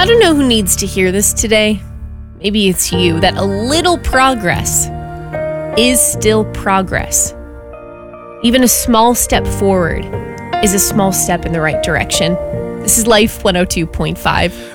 I don't know who needs to hear this today. Maybe it's you, that a little progress is still progress. Even a small step forward is a small step in the right direction. This is Life 102.5.